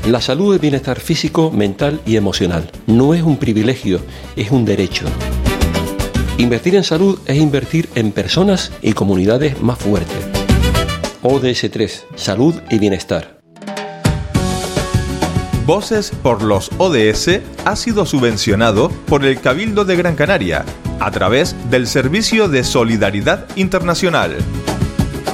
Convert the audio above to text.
La salud es bienestar físico, mental y emocional. No es un privilegio, es un derecho. Invertir en salud es invertir en personas y comunidades más fuertes. ODS 3. Salud y bienestar. Voces por los ODS ha sido subvencionado por el Cabildo de Gran Canaria a través del Servicio de Solidaridad Internacional.